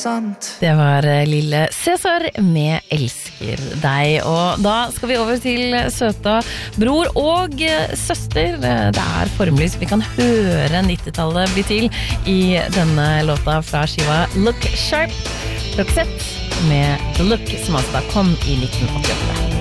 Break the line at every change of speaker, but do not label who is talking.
sant.
Det var lille Cæsar med Elsker deg. Og da skal vi over til søta bror og søster. Det formelig så vi kan høre 90-tallet bli til i denne låta fra skiva Look Sharp. Roxette med The Look, som altså da kom i 1988.